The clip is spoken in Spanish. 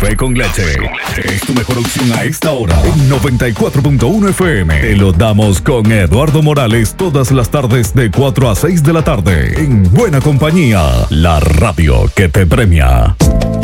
Café con leche. Es tu mejor opción a esta hora. En 94.1 FM. Te lo damos con Eduardo Morales todas las tardes de 4 a 6 de la tarde. En buena compañía. La radio que te premia.